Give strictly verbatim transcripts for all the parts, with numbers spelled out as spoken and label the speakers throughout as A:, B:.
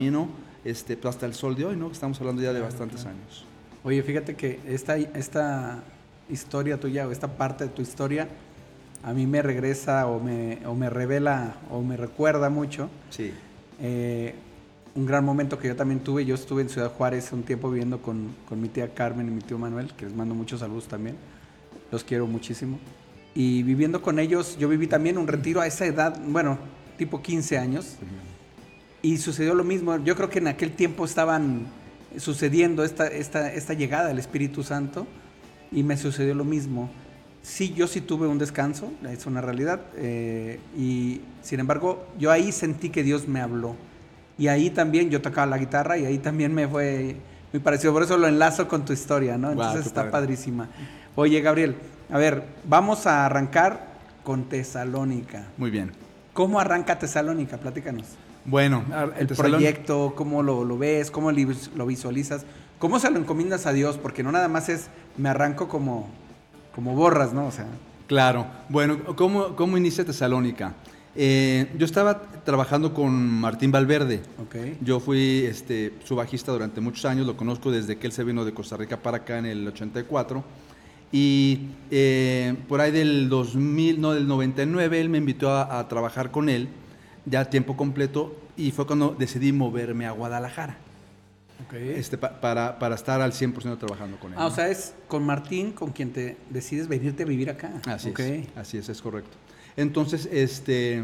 A: camino, este, pues hasta el sol de hoy, ¿no? Estamos hablando ya de bastantes años.
B: Oye, fíjate que esta, esta historia tuya o esta parte de tu historia a mí me regresa o me, o me revela o me recuerda mucho.
A: Sí.
B: Eh, un gran momento que yo también tuve. Yo estuve en Ciudad Juárez un tiempo viviendo con, con mi tía Carmen y mi tío Manuel, que les mando muchos saludos también. Los quiero muchísimo. Y viviendo con ellos, yo viví también un retiro a esa edad, bueno, tipo quince años. Y sucedió lo mismo. Yo creo que en aquel tiempo estaban sucediendo esta, esta, esta llegada del Espíritu Santo y me sucedió lo mismo. Sí, yo sí tuve un descanso, es una realidad. Eh, y sin embargo, yo ahí sentí que Dios me habló. Y ahí también yo tocaba la guitarra y ahí también me fue muy parecido. Por eso lo enlazo con tu historia, ¿no? Entonces
A: Wow,
B: está
A: padre.
B: padrísima. Oye, Gabriel, a ver, vamos a arrancar con Tesalónica.
A: Muy bien.
B: ¿Cómo arranca Tesalónica? Platícanos.
A: Bueno,
B: El
A: Tesalón...
B: proyecto, cómo lo, lo ves, cómo lo visualizas, cómo se lo encomiendas a Dios, porque no nada más es me arranco como, como borras, ¿no? O sea.
A: Claro. Bueno, ¿cómo, cómo inicia Tesalónica? Eh, yo estaba trabajando con Martín Valverde.
B: Okay.
A: Yo fui este, su bajista durante muchos años, lo conozco desde que él se vino de Costa Rica para acá en el ochenta y cuatro. Y eh, por ahí del dos mil, no, del noventa y nueve, él me invitó a, a trabajar con él, ya a tiempo completo, y fue cuando decidí moverme a Guadalajara.
B: Okay.
A: Este, pa, para, para estar al cien por ciento trabajando con él.
B: Ah,
A: ¿no?
B: O sea, es con Martín con quien te decides venirte a vivir acá.
A: Así
B: okay.
A: es, así es, es correcto. Entonces, este,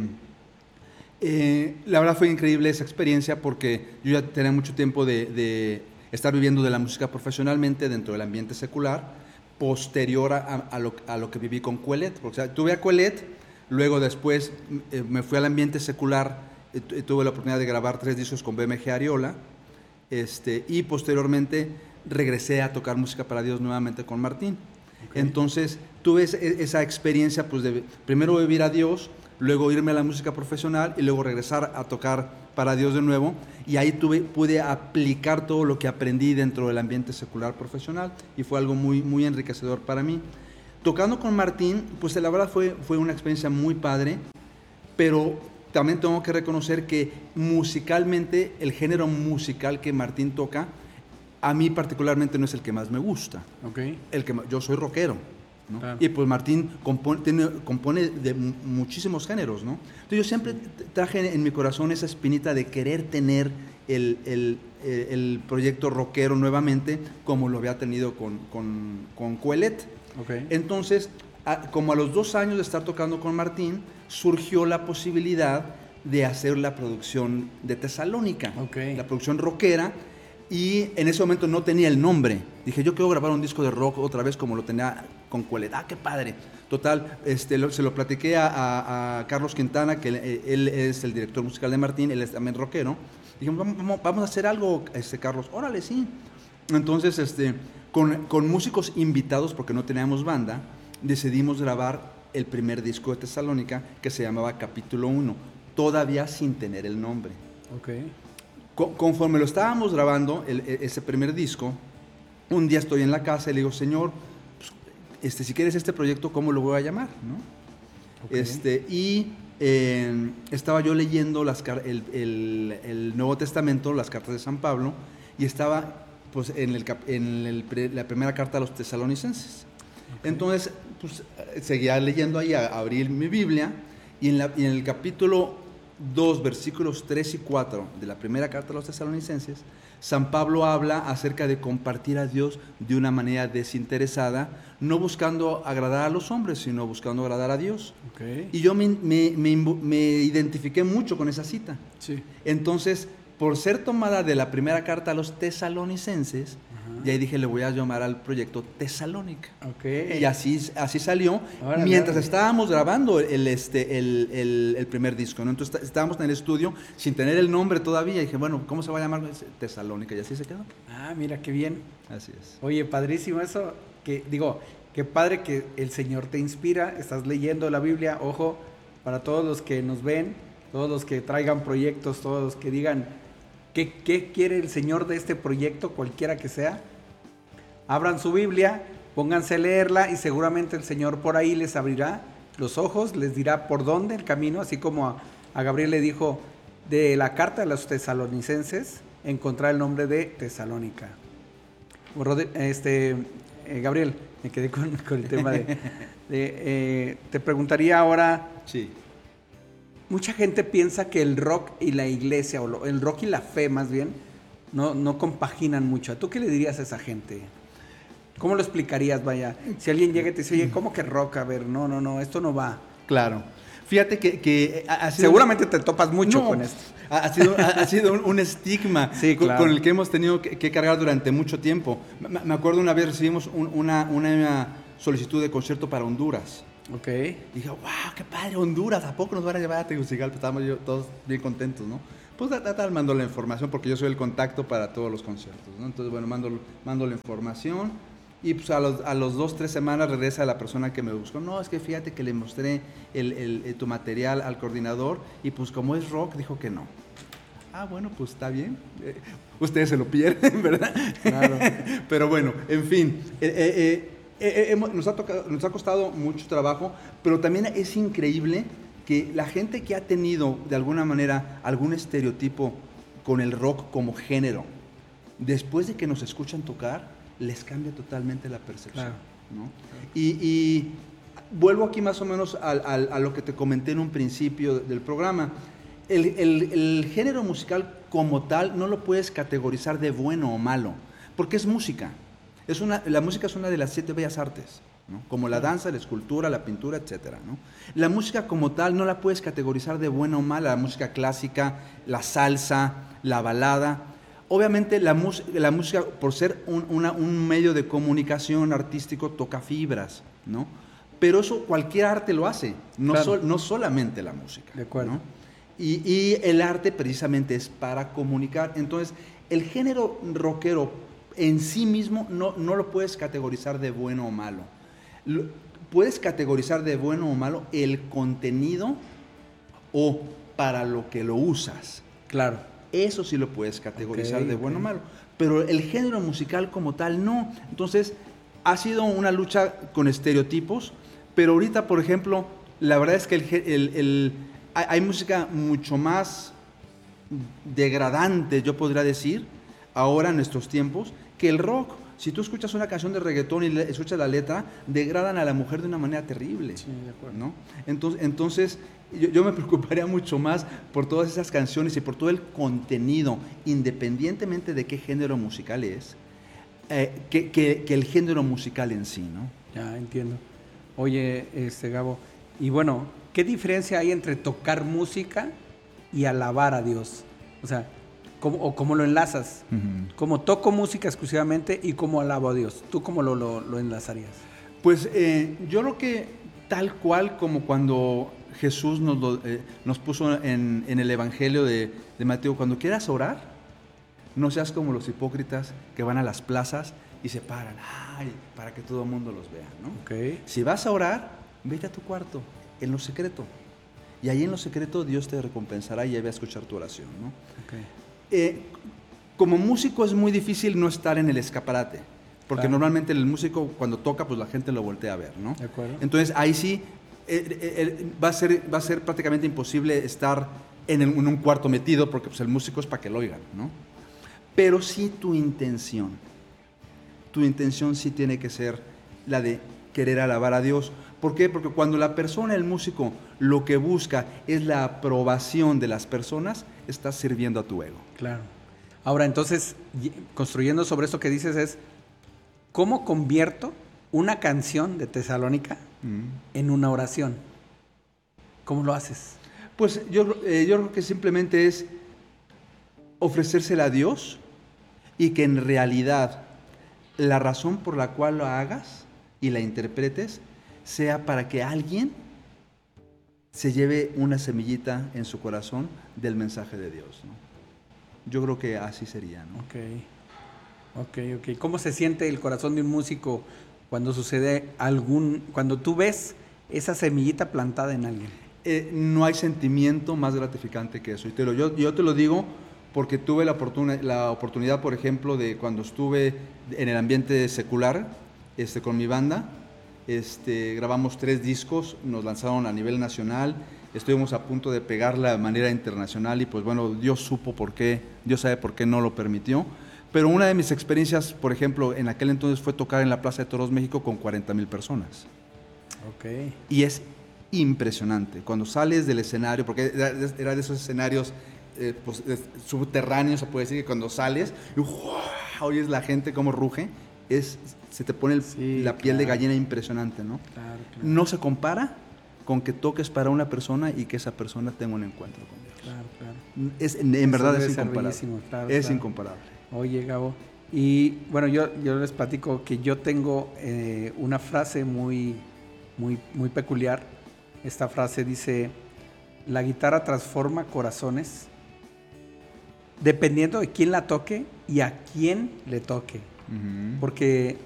A: eh, la verdad fue increíble esa experiencia porque yo ya tenía mucho tiempo de, de estar viviendo de la música profesionalmente dentro del ambiente secular, posterior a, a, lo, a lo que viví con Quelet. O sea, tuve a Quelet, luego después eh, me fui al ambiente secular, eh, tuve la oportunidad de grabar tres discos con B M G Ariola, este, y posteriormente regresé a tocar música para Dios nuevamente con Martín. Okay. Entonces tuve esa experiencia pues de primero vivir a Dios, luego irme a la música profesional y luego regresar a tocar para Dios de nuevo, y ahí tuve, pude aplicar todo lo que aprendí dentro del ambiente secular profesional y fue algo muy, muy enriquecedor para mí. Tocando con Martín, pues la verdad fue, fue una experiencia muy padre, pero también tengo que reconocer que musicalmente, el género musical que Martín toca, a mí particularmente no es el que más me gusta.
B: Okay.
A: El que, yo soy rockero, ¿no?
B: Claro.
A: Y pues Martín compone, tiene, compone de muchísimos géneros, ¿no? Entonces yo siempre traje en mi corazón esa espinita de querer tener el, el, el proyecto rockero nuevamente como lo había tenido con, con, con Quelet.
B: Okay.
A: Entonces, a, como a los dos años de estar tocando con Martín, surgió la posibilidad de hacer la producción de Tesalónica,
B: okay.
A: la producción rockera. Y en ese momento no tenía el nombre. Dije, yo quiero grabar un disco de rock otra vez como lo tenía con Quelet. ¡Ah, qué padre! Total, este, lo, se lo platiqué a, a, a Carlos Quintana, que él, él es el director musical de Martín, él es también rockero. Dije, vamos, vamos a hacer algo, este, Carlos. Órale, sí. Entonces, este, con, con músicos invitados, porque no teníamos banda, decidimos grabar el primer disco de Tesalónica, que se llamaba Capítulo uno, todavía sin tener el nombre.
B: Okay.
A: Conforme lo estábamos grabando, el, ese primer disco, un día estoy en la casa y le digo, Señor, pues, este, si quieres este proyecto, ¿cómo lo voy a llamar? ¿No? Okay. Este, y eh, estaba yo leyendo las, el, el, el Nuevo Testamento, las cartas de San Pablo, y estaba pues, en, el, en el, la primera carta a los tesalonicenses. Okay. Entonces, pues, seguía leyendo ahí, abrí mi Biblia, y en, la, y en el capítulo dos, versículos tres y cuatro de la primera carta a los tesalonicenses, San Pablo habla acerca de compartir a Dios de una manera desinteresada, no buscando agradar a los hombres, sino buscando agradar a Dios.
B: Okay.
A: Y yo me, me, me, me identifiqué mucho con esa cita.
B: Sí.
A: Entonces, por ser tomada de la primera carta a los tesalonicenses, uh-huh. y ahí dije, le voy a llamar al proyecto Tesalónica.
B: Okay.
A: Y así, así salió,
B: Órale,
A: mientras
B: órale.
A: estábamos grabando el, este, el, el, el primer disco, ¿no? Entonces estábamos en el estudio sin tener el nombre todavía. Y dije, bueno, ¿cómo se va a llamar? Tesalónica, y así se quedó.
B: Ah, mira, qué bien.
A: Así es.
B: Oye, padrísimo eso. Que, digo, qué padre que el Señor te inspira. Estás leyendo la Biblia. Ojo, para todos los que nos ven, todos los que traigan proyectos, todos los que digan qué, qué quiere el Señor de este proyecto, cualquiera que sea, abran su Biblia, pónganse a leerla y seguramente el Señor por ahí les abrirá los ojos, les dirá por dónde el camino, así como a, a Gabriel le dijo, de la carta de los tesalonicenses encontrar el nombre de Tesalónica. Rod- Este, eh, Gabriel, me quedé con, con el tema de... de eh, te preguntaría ahora...
A: Sí.
B: Mucha gente piensa que el rock y la iglesia, o lo- el rock y la fe más bien, no, no compaginan mucho. ¿Tú qué le dirías a esa gente? ¿Cómo lo explicarías, vaya? Si alguien llega y te dice, oye, ¿cómo que rock? A ver, no, no, no, esto no va.
A: Claro. Fíjate que, que ha ha sido...
B: Seguramente te topas mucho
A: No,
B: con esto.
A: Ha, ha sido, ha, ha sido un, un estigma
B: Sí,
A: con,
B: claro.
A: con el que hemos tenido que, que cargar durante mucho tiempo. Me, me acuerdo una vez recibimos un- una, una solicitud de concierto para Honduras.
B: Ok.
A: Y dije, wow, qué padre, Honduras, ¿a poco nos van a llevar a Tegucigalpa? Estábamos yo, todos bien contentos, ¿no? Pues tal mando la información porque yo soy el contacto para todos los conciertos, ¿no? Entonces, bueno, mando, mando la información y pues a los, a los dos, tres semanas regresa la persona que me buscó. No, es que fíjate que le mostré el, el, el- tu material al coordinador y pues como es rock, dijo que no. Ah, bueno, pues está bien. Eh, ustedes se lo pierden, ¿verdad?
B: Claro.
A: Pero bueno, en fin. eh, eh, eh, eh, hemos- nos, ha tocado, nos ha costado mucho trabajo, pero también es increíble que la gente que ha tenido de alguna manera algún estereotipo con el rock como género, después de que nos escuchan tocar, les cambia totalmente la percepción.
B: Claro.
A: ¿No? Y, y vuelvo aquí más o menos al- al- a lo que te comenté en un principio del programa. El, el- el género musical como tal no lo puedes categorizar de bueno o malo, porque es música. Es una, la música es una de las siete bellas artes, ¿no? Como la danza, la escultura, la pintura, etcétera, ¿no? La música como tal no la puedes categorizar de buena o mala, la música clásica, la salsa, la balada. Obviamente la, mus- la música, por ser un, una- un medio de comunicación artístico, toca fibras, ¿no? Pero eso cualquier arte lo hace, no,
B: Claro.
A: sol- no solamente la música.
B: De acuerdo.
A: ¿No? Y, y el arte precisamente es para comunicar. Entonces, el género rockero en sí mismo no, no lo puedes categorizar de bueno o malo. Lo- puedes categorizar de bueno o malo el contenido o para lo que lo usas.
B: Claro.
A: Eso sí lo puedes categorizar
B: Ok,
A: de bueno
B: ok.
A: o malo. Pero el género musical como tal no. Entonces, ha sido una lucha con estereotipos, pero ahorita, por ejemplo, la verdad es que el, gé- el- el- hay, hay música mucho más degradante, yo podría decir, ahora en nuestros tiempos, que el rock. Si tú escuchas una canción de reggaetón y le- escuchas la letra, degradan a la mujer de una manera terrible.
B: Sí, de acuerdo.
A: ¿No? Entonces, entonces yo, yo me preocuparía mucho más por todas esas canciones y por todo el contenido, independientemente de qué género musical es, eh, que, que- que el género musical en sí, ¿no?
B: Ya entiendo. Oye, este Gabo, y bueno, ¿qué diferencia hay entre tocar música y alabar a Dios? O sea, ¿cómo, o cómo lo enlazas? ¿Cómo toco música exclusivamente y cómo alabo a Dios? ¿Tú cómo lo, lo- lo enlazarías?
A: Pues eh, yo creo que tal cual como cuando Jesús nos, lo- eh, nos puso en, en el Evangelio de, de Mateo, cuando quieras orar, no seas como los hipócritas que van a las plazas y se paran, ay, para que todo el mundo los vea, ¿no?
B: Ok.
A: Si vas a orar, vete a tu cuarto, en lo secreto. Y ahí en lo secreto Dios te recompensará y ahí va a escuchar tu oración, ¿no?
B: Ok.
A: Eh, como músico es muy difícil no estar en el escaparate, porque
B: Claro.
A: normalmente el músico cuando toca, pues la gente lo voltea a ver, ¿no?
B: De acuerdo.
A: Entonces ahí sí eh, eh, eh, va, a ser, va a ser prácticamente imposible estar en, el- en un cuarto metido, porque pues, el músico es para que lo oigan, ¿no? Pero sí tu intención, tu intención sí tiene que ser la de querer alabar a Dios. ¿Por qué? Porque cuando la persona, el músico, lo que busca es la aprobación de las personas, estás sirviendo a tu ego.
B: Claro. Ahora, entonces, y- construyendo sobre esto que dices es, ¿cómo convierto una canción de Tesalónica en una oración? ¿Cómo lo haces?
A: Pues yo, eh, yo creo que simplemente es ofrecérsela a Dios y que en realidad la razón por la cual lo hagas y la interpretes sea para que alguien se lleve una semillita en su corazón del mensaje de Dios, ¿no? Yo creo que así sería, ¿no?
B: Ok, ok, ok. ¿Cómo se siente el corazón de un músico cuando sucede algún, cuando tú ves esa semillita plantada en alguien?
A: Eh, no hay sentimiento más gratificante que eso. Y te lo, yo, yo te lo digo porque tuve la, oportuna- la oportunidad, por ejemplo, de cuando estuve en el ambiente secular este, con mi banda, este, grabamos tres discos, nos lanzaron a nivel nacional estuvimos a punto de pegarla de manera internacional y pues bueno, Dios supo por qué, Dios sabe por qué no lo permitió. Pero una de mis experiencias, por ejemplo, en aquel entonces fue tocar en la Plaza de Toros México con cuarenta mil personas.
B: Ok.
A: Y es impresionante. Cuando sales del escenario, porque era de, era de esos escenarios eh, pues, subterráneos, se puede decir, que cuando sales, y, ¡wow! Oyes la gente como ruge, es, se te pone el,
B: Sí,
A: la piel
B: claro.
A: de gallina impresionante, ¿no?
B: Claro, claro.
A: No se compara con que toques para una persona y que esa persona tenga un encuentro con Dios.
B: Claro, claro.
A: Es, en, en
B: Eso
A: verdad
B: debe
A: es
B: ser
A: incomparable.
B: bellísimo, claro,
A: es
B: claro.
A: incomparable.
B: Oye, Gabo, y bueno, yo, yo les platico que yo tengo eh, una frase muy, muy, muy peculiar. Esta frase dice, la guitarra transforma corazones dependiendo de quién la toque y a quién le toque.
A: Uh-huh.
B: Porque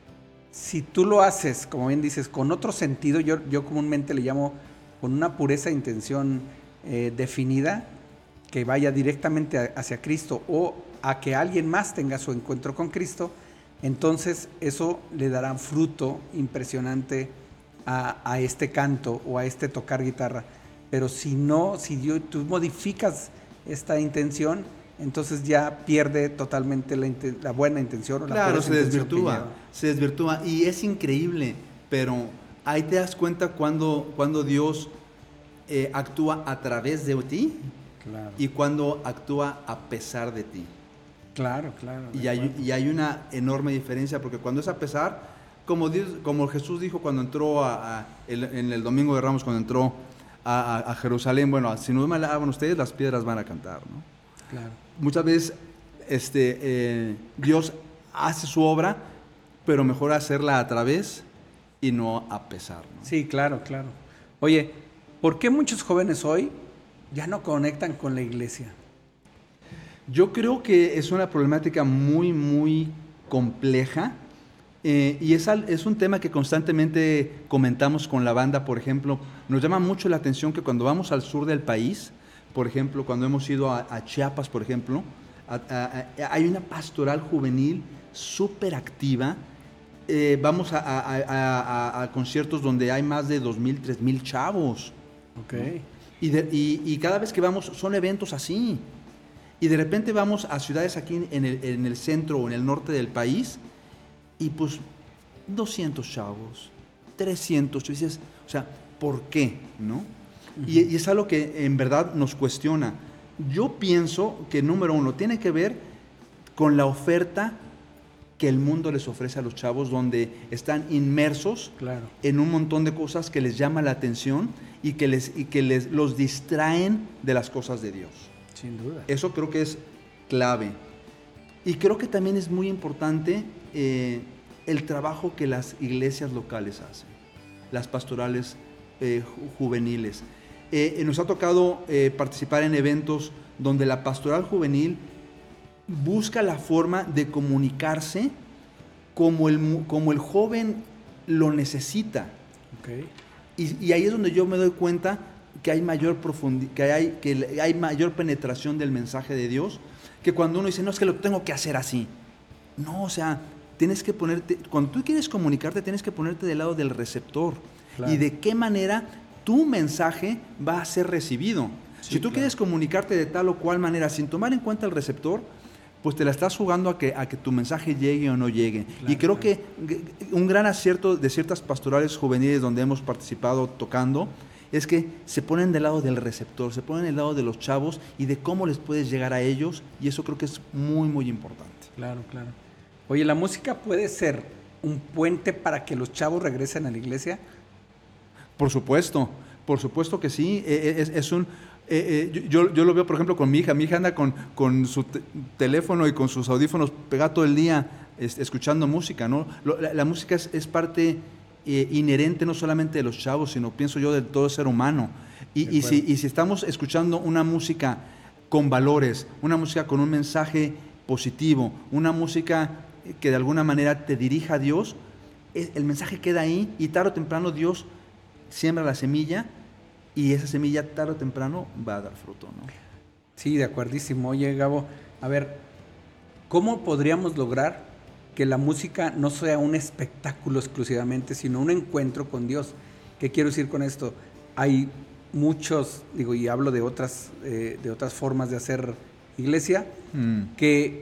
B: si tú lo haces, como bien dices, con otro sentido, yo, yo comúnmente le llamo con una pureza de intención eh, definida, que vaya directamente a, hacia Cristo o a que alguien más tenga su encuentro con Cristo, entonces eso le dará fruto impresionante a, a este canto o a este tocar guitarra. Pero si no, si yo, tú modificas esta intención, entonces ya pierde totalmente la, la buena intención o la
A: Claro,
B: pureza
A: se
B: intención que
A: desvirtúa,
B: lleva.
A: se desvirtúa y es increíble, pero ahí te das cuenta cuando, cuando Dios eh, actúa a través de ti
B: Claro.
A: y cuando actúa a pesar de ti.
B: Claro, claro.
A: Y hay, y hay una enorme diferencia, porque cuando es a pesar, como, Dios, como Jesús dijo cuando entró a, a el, en el Domingo de Ramos, cuando entró a, a, a Jerusalén, bueno, si no me alaban ustedes, las piedras van a cantar, ¿no?
B: Claro.
A: Muchas veces este, eh, Dios hace su obra, pero mejor hacerla a través y no a pesar, ¿no?
B: Sí, claro, claro. Oye, ¿por qué muchos jóvenes hoy ya no conectan con la iglesia?
A: Yo creo que es una problemática muy, muy compleja eh, y es, al, es un tema que constantemente comentamos con la banda. Por ejemplo, nos llama mucho la atención que cuando vamos al sur del país, por ejemplo, cuando hemos ido a, a Chiapas, por ejemplo, a, a, a, hay una pastoral juvenil súper activa. Eh, vamos a, a, a, a conciertos donde hay más de dos mil, tres mil chavos.
B: Ok.
A: ¿No? Y, de, y, y cada vez que vamos son eventos así. Y de repente vamos a ciudades aquí en el, en el centro o en el norte del país y pues doscientos chavos, trescientos, tú dices, o sea, ¿por qué? ¿No? Uh-huh. y, y es algo que en verdad nos cuestiona. Yo pienso que número uno tiene que ver con la oferta que el mundo les ofrece a los chavos, donde están inmersos
B: Claro.
A: en un montón de cosas que les llama la atención y que, les, y que les, los distraen de las cosas de Dios.
B: Sin duda.
A: Eso creo que es clave. Y creo que también es muy importante eh, el trabajo que las iglesias locales hacen, las pastorales eh, ju- juveniles. Eh, nos ha tocado eh, participar en eventos donde la pastoral juvenil busca la forma de comunicarse como el, como el joven lo necesita.
B: Okay.
A: Y, y ahí es donde yo me doy cuenta que hay mayor profundi- que hay, que hay mayor penetración del mensaje de Dios, que cuando uno dice, no, es que lo tengo que hacer así. No, o sea, tienes que ponerte, cuando tú quieres comunicarte, tienes que ponerte del lado del receptor. Claro. Y de qué manera tu mensaje va a ser recibido. Sí, si tú claro. quieres comunicarte de tal o cual manera, sin tomar en cuenta el receptor, pues te la estás jugando a que, a que tu mensaje llegue o no llegue. Claro, y creo claro. que un gran acierto de ciertas pastorales juveniles donde hemos participado tocando, es que se ponen del lado del receptor, se ponen del lado de los chavos y de cómo les puedes llegar a ellos, y eso creo que es muy, muy importante.
B: Claro, claro. Oye, ¿la música puede ser un puente para que los chavos regresen a la iglesia?
A: Por supuesto, por supuesto que sí. Es, es un, eh, eh, yo, yo lo veo, por ejemplo, con mi hija. Mi hija anda con, con su te- teléfono y con sus audífonos pegada todo el día es, escuchando música, ¿no? Lo, la, la música es, es parte... Eh, inherente no solamente de los chavos, sino pienso yo de todo ser humano. Y, y, si, y si estamos escuchando una música con valores, una música con un mensaje positivo, una música que de alguna manera te dirija a Dios, el mensaje queda ahí y tarde o temprano Dios siembra la semilla y esa semilla tarde o temprano va a dar fruto, ¿no?
B: Sí, de acuerdísimo. Oye, Gabo, a ver, ¿cómo podríamos lograr que la música no sea un espectáculo exclusivamente, sino un encuentro con Dios? ¿Qué quiero decir con esto? Hay muchos, digo, y hablo de otras, eh, de otras formas de hacer iglesia,
A: Mm.
B: que